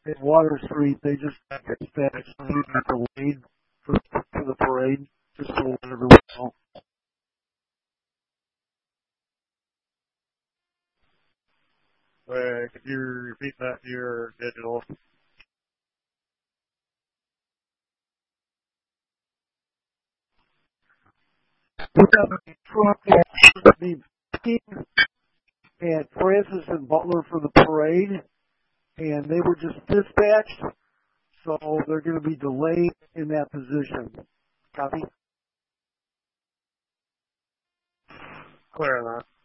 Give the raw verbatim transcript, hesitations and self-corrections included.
at Water Street, they just got dispatched and we got delayed for, for the parade, just to let everyone know. Wait, could you repeat that to your digital? We got a truck that be picking at Francis and Butler for the parade, and they were just dispatched, so they're going to be delayed in that position. Copy? Clear on that.